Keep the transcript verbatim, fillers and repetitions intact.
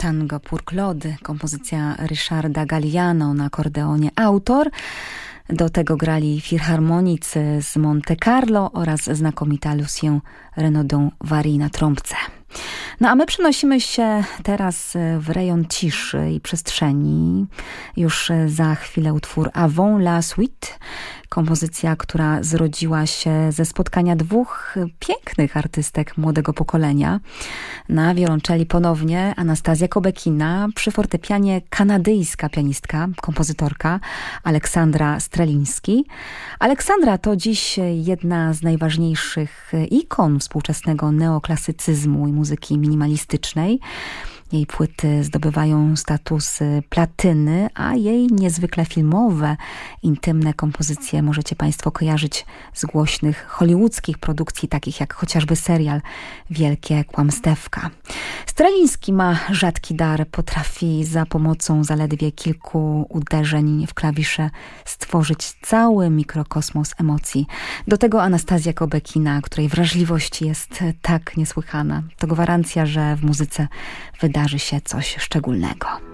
Tango pour Claude, kompozycja Ryszarda Galliano na akordeonie, autor. Do tego grali filharmonicy z Monte Carlo oraz znakomita Lucien Renaudon-Vary na trąbce. No a my przenosimy się teraz w rejon ciszy i przestrzeni. Już za chwilę utwór Avant la suite, kompozycja, która zrodziła się ze spotkania dwóch pięknych artystek młodego pokolenia. Na wiolonczeli ponownie Anastazja Kobekina, przy fortepianie kanadyjska pianistka, kompozytorka Aleksandra Streliński. Aleksandra to dziś jedna z najważniejszych ikon współczesnego neoklasycyzmu i muzyki minimalistycznej. Jej płyty zdobywają status platyny, a jej niezwykle filmowe, intymne kompozycje możecie Państwo kojarzyć z głośnych hollywoodzkich produkcji, takich jak chociażby serial Wielkie Kłamstewka. Streliński ma rzadki dar, potrafi za pomocą zaledwie kilku uderzeń w klawisze stworzyć cały mikrokosmos emocji. Do tego Anastazja Kobekina, której wrażliwość jest tak niesłychana. To gwarancja, że w muzyce wydarzy się coś szczególnego.